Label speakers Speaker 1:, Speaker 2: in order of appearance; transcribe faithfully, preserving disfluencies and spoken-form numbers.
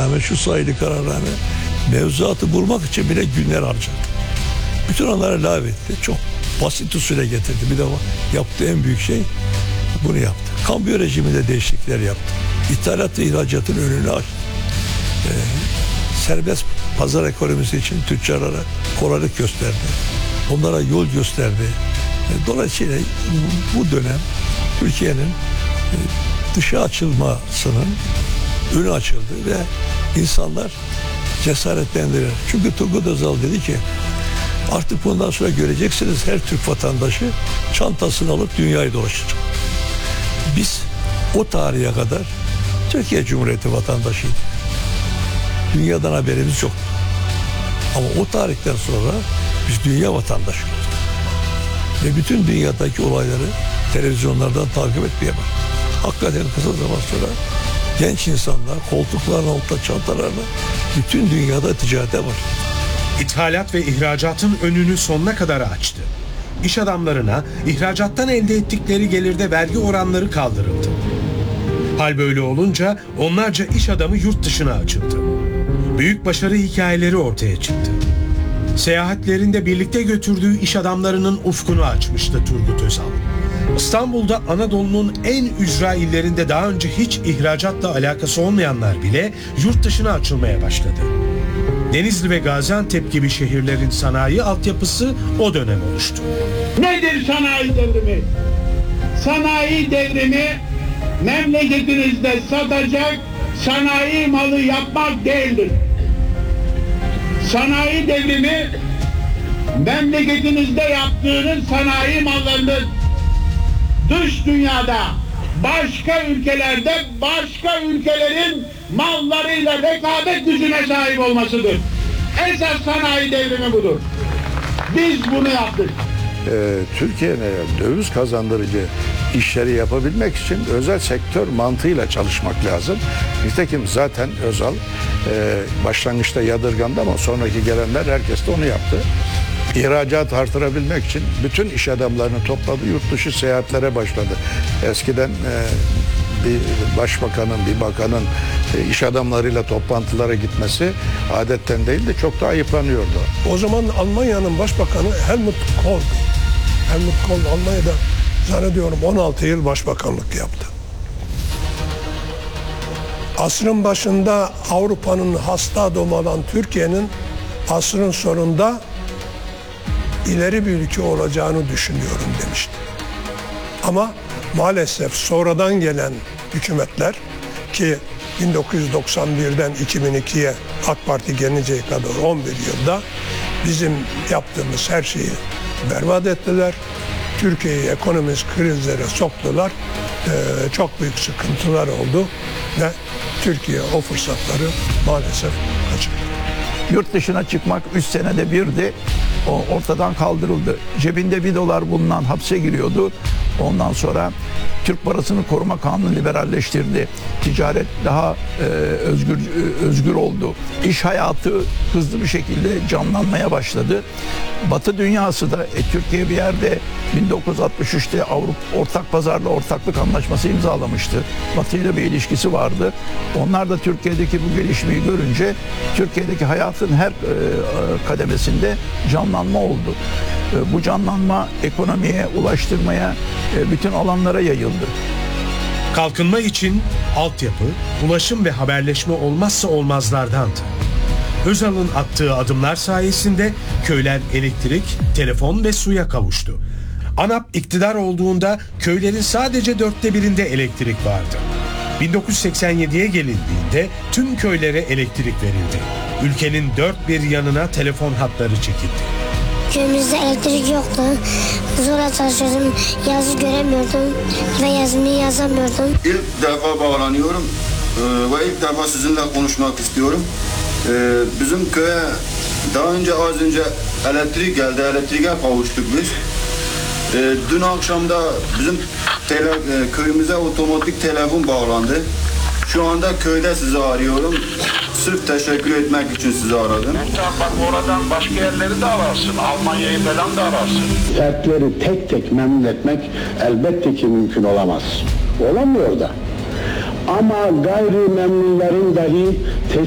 Speaker 1: kararname, şu sayılı kararname, mevzuatı bulmak için bile günler harcadı. Bütün onları lağvetti. Çok basit usule getirdi. Bir de yaptığı en büyük şey bunu yaptı. Kambiyo rejiminde değişiklikler yaptı. İthalat ve ihracatın önünü açtı. Ee, serbest pazar ekonomisi için tüccarlara kolaylık gösterdi. Onlara yol gösterdi. Ee, dolayısıyla bu dönem Türkiye'nin e, dışa açılmasının önü açıldı ve insanlar cesaretlendiler. Çünkü Turgut Özal dedi ki artık bundan sonra göreceksiniz her Türk vatandaşı çantasını alıp dünyayı dolaşacak. Biz o tarihe kadar Türkiye Cumhuriyeti vatandaşıydık. Dünyadan haberimiz yok. Ama o tarihten sonra biz dünya vatandaşı olduk. Ve bütün dünyadaki olayları televizyonlardan takip etmeye başladık. Hakikaten kısa zaman sonra genç insanlar koltuklarına, altta çantalarına bütün dünyada ticarete başladı.
Speaker 2: İthalat ve ihracatın önünü sonuna kadar açtı. İş adamlarına ihracattan elde ettikleri gelirde vergi oranları kaldırıldı. Hal böyle olunca onlarca iş adamı yurt dışına açıldı. Büyük başarı hikayeleri ortaya çıktı. Seyahatlerinde birlikte götürdüğü iş adamlarının ufkunu açmıştı Turgut Özal. İstanbul'da Anadolu'nun en ücra illerinde daha önce hiç ihracatla alakası olmayanlar bile yurt dışına açılmaya başladı. Denizli ve Gaziantep gibi şehirlerin sanayi altyapısı o dönem oluştu.
Speaker 3: Nedir sanayi devrimi? Sanayi devrimi memleketinizde satacak sanayi malı yapmak değildir. Sanayi devrimi memleketinizde yaptığınız sanayi mallarının dış dünyada başka ülkelerde başka ülkelerin mallarıyla rekabet gücüne sahip olmasıdır. Esas sanayi devrimi budur. Biz bunu yaptık.
Speaker 4: Ee, Türkiye'nin döviz kazandırıcı işleri yapabilmek için özel sektör mantığıyla çalışmak lazım. Nitekim zaten Özal e, başlangıçta yadırgandı ama sonraki gelenler herkes de onu yaptı. İhracat artırabilmek için bütün iş adamlarını topladı, yurt dışı seyahatlere başladı. Eskiden e, bir başbakanın, bir bakanın e, iş adamlarıyla toplantılara gitmesi adetten değil de çok daha ayıplanıyordu.
Speaker 5: O zaman Almanya'nın başbakanı Helmut Kohl. Helmut Kohl Almanya'da zannediyorum on altı yıl başbakanlık yaptı. Asrın başında Avrupa'nın hasta adamı olan Türkiye'nin asrın sonunda ileri bir ülke olacağını düşünüyorum demişti. Ama maalesef sonradan gelen hükümetler ki bin dokuz yüz doksan birden iki bin ikiye AK Parti gelinceye kadar on bir yılda bizim yaptığımız her şeyi berbat ettiler. Türkiye'yi ekonomik krizlere soktular. Ee, çok büyük sıkıntılar oldu ve Türkiye o fırsatları maalesef kaçırdı.
Speaker 6: Yurt dışına çıkmak üç senede birdi. O ortadan kaldırıldı. Cebinde bir dolar bulunan hapse giriyordu. Ondan sonra Türk Parasını Koruma Kanunu liberalleştirdi. Ticaret daha e, özgür özgür oldu. İş hayatı hızlı bir şekilde canlanmaya başladı. Batı dünyası da e, Türkiye bir yerde bin dokuz yüz altmış üçte Avrupa Ortak Pazarla Ortaklık Anlaşması imzalamıştı. Batı ile bir ilişkisi vardı. Onlar da Türkiye'deki bu gelişmeyi görünce Türkiye'deki hayatın her e, kademesinde canlanma oldu. E, bu canlanma ekonomiye, ulaştırmaya, e, bütün alanlara yayıldı.
Speaker 2: Kalkınma için altyapı, ulaşım ve haberleşme olmazsa olmazlardandı. Özal'ın attığı adımlar sayesinde köyler elektrik, telefon ve suya kavuştu. ANAP iktidar olduğunda köylerin sadece dörtte birinde elektrik vardı. bin dokuz yüz seksen yediye gelindiğinde tüm köylere elektrik verildi. Ülkenin dört bir yanına telefon hatları çekildi.
Speaker 7: Köyümüzde elektrik yoktu. Zora çalışıyordum. Yazı göremiyordum ve yazmayı yazamıyordum.
Speaker 8: İlk defa bağlanıyorum ee, ve ilk defa sizinle konuşmak istiyorum. Ee, bizim köye daha önce az önce elektrik geldi. Elektriğe kavuştuk biz. Ee, dün akşamda bizim tele, e, köyümüze otomatik telefon bağlandı. Şu anda köyde sizi arıyorum. Sırf teşekkür etmek için sizi aradım.
Speaker 9: Bak oradan başka yerleri de ararsın. Almanya'yı falan da ararsın.
Speaker 10: Fertleri tek tek memnun etmek elbette ki mümkün olamaz. Olamıyor da. Ama gayrimemnunların dahi